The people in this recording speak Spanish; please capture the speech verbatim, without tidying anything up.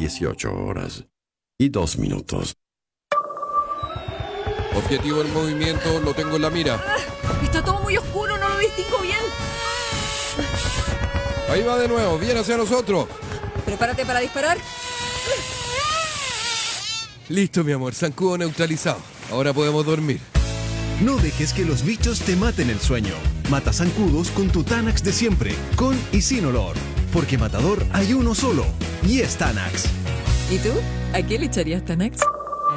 dieciocho horas y dos minutos. Objetivo en movimiento, lo tengo en la mira. Ah, está todo muy oscuro, no lo distingo bien. Ahí va de nuevo, viene hacia nosotros. Prepárate para disparar. Listo, mi amor, zancudo neutralizado. Ahora podemos dormir. No dejes que los bichos te maten el sueño. Mata zancudos con tu Tanax de siempre, con y sin olor. Porque matador hay uno solo, y es Tanax. ¿Y tú? ¿A qué le echarías Tanax?